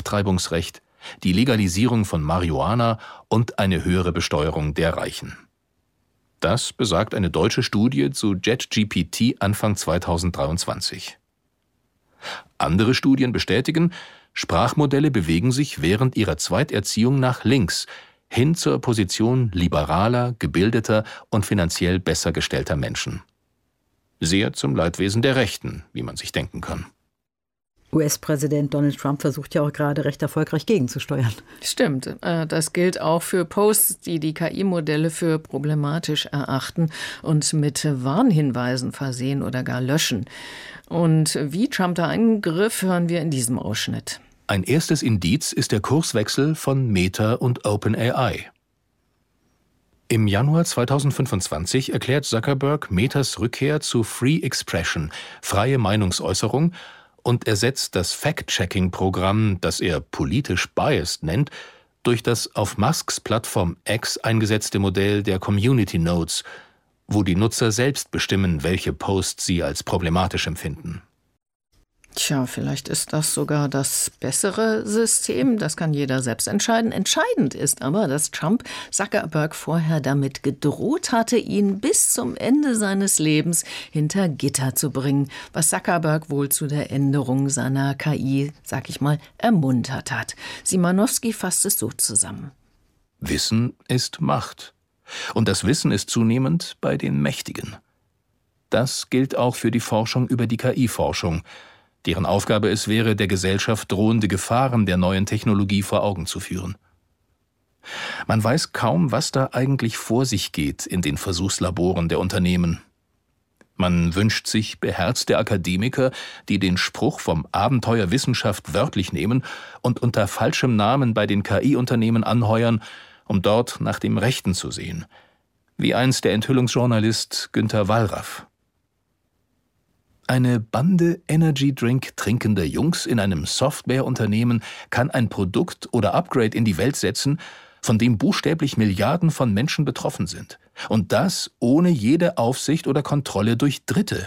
Abtreibungsrecht, die Legalisierung von Marihuana und eine höhere Besteuerung der Reichen. Das besagt eine deutsche Studie zu JetGPT Anfang 2023. Andere Studien bestätigen, Sprachmodelle bewegen sich während ihrer Zweiterziehung nach links, hin zur Position liberaler, gebildeter und finanziell besser gestellter Menschen. Sehr zum Leidwesen der Rechten, wie man sich denken kann. US-Präsident Donald Trump versucht ja auch gerade recht erfolgreich gegenzusteuern. Stimmt. Das gilt auch für Posts, die die KI-Modelle für problematisch erachten und mit Warnhinweisen versehen oder gar löschen. Und wie Trump da eingriff, hören wir in diesem Ausschnitt. Ein erstes Indiz ist der Kurswechsel von Meta und OpenAI. Im Januar 2025 erklärt Zuckerberg Metas Rückkehr zu Free Expression, freie Meinungsäußerung, und ersetzt das Fact-Checking-Programm, das er politisch biased nennt, durch das auf Musks Plattform X eingesetzte Modell der Community Notes, wo die Nutzer selbst bestimmen, welche Posts sie als problematisch empfinden. Tja, vielleicht ist das sogar das bessere System. Das kann jeder selbst entscheiden. Entscheidend ist aber, dass Trump Zuckerberg vorher damit gedroht hatte, ihn bis zum Ende seines Lebens hinter Gitter zu bringen, was Zuckerberg wohl zu der Änderung seiner KI, sag ich mal, ermuntert hat. Simanowski fasst es so zusammen. Wissen ist Macht. Und das Wissen ist zunehmend bei den Mächtigen. Das gilt auch für die Forschung über die KI-Forschung, deren Aufgabe es wäre, der Gesellschaft drohende Gefahren der neuen Technologie vor Augen zu führen. Man weiß kaum, was da eigentlich vor sich geht in den Versuchslaboren der Unternehmen. Man wünscht sich beherzte Akademiker, die den Spruch vom Abenteuer Wissenschaft wörtlich nehmen und unter falschem Namen bei den KI-Unternehmen anheuern, um dort nach dem Rechten zu sehen, wie einst der Enthüllungsjournalist Günter Wallraff. Eine Bande Energy-Drink trinkender Jungs in einem Softwareunternehmen kann ein Produkt oder Upgrade in die Welt setzen, von dem buchstäblich Milliarden von Menschen betroffen sind. Und das ohne jede Aufsicht oder Kontrolle durch Dritte.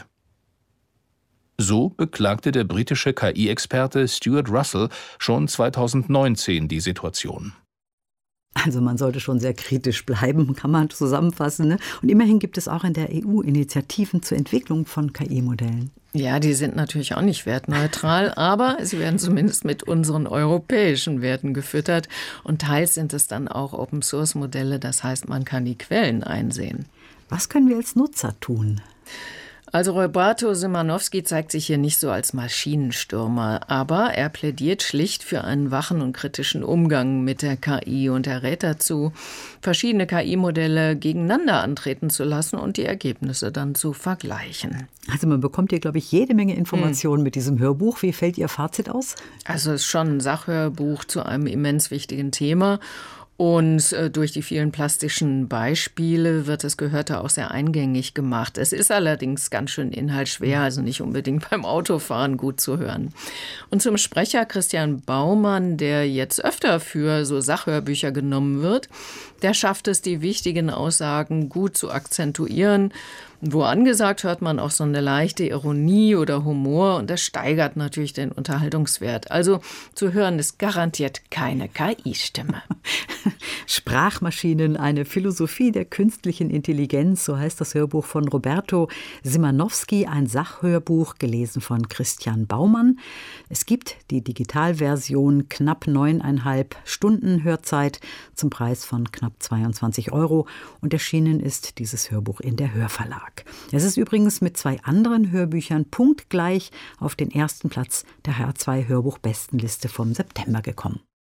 So beklagte der britische KI-Experte Stuart Russell schon 2019 die Situation. Also man sollte schon sehr kritisch bleiben, kann man zusammenfassen. Ne? Und immerhin gibt es auch in der EU Initiativen zur Entwicklung von KI-Modellen. Ja, die sind natürlich auch nicht wertneutral, aber sie werden zumindest mit unseren europäischen Werten gefüttert. Und teils sind es dann auch Open-Source-Modelle, das heißt, man kann die Quellen einsehen. Was können wir als Nutzer tun? Also Roberto Simanowski zeigt sich hier nicht so als Maschinenstürmer, aber er plädiert schlicht für einen wachen und kritischen Umgang mit der KI und er rät dazu, verschiedene KI-Modelle gegeneinander antreten zu lassen und die Ergebnisse dann zu vergleichen. Also man bekommt hier, glaube ich, jede Menge Informationen mit diesem Hörbuch. Wie fällt Ihr Fazit aus? Also es ist schon ein Sachhörbuch zu einem immens wichtigen Thema. Und durch die vielen plastischen Beispiele wird das Gehörte auch sehr eingängig gemacht. Es ist allerdings ganz schön inhaltsschwer, also nicht unbedingt beim Autofahren gut zu hören. Und zum Sprecher Christian Baumann, der jetzt öfter für so Sachhörbücher genommen wird, der schafft es, die wichtigen Aussagen gut zu akzentuieren. Wo angesagt, hört man auch so eine leichte Ironie oder Humor und das steigert natürlich den Unterhaltungswert. Also zu hören ist garantiert keine KI-Stimme. Sprachmaschinen, eine Philosophie der künstlichen Intelligenz, so heißt das Hörbuch von Roberto Simanowski, ein Sachhörbuch, gelesen von Christian Baumann. Es gibt die Digitalversion, knapp 9,5 Stunden Hörzeit zum Preis von knapp 22 € und erschienen ist dieses Hörbuch in der Hörverlag. Es ist übrigens mit 2 anderen Hörbüchern punktgleich auf den ersten Platz der HR2 Hörbuchbestenliste vom September gekommen.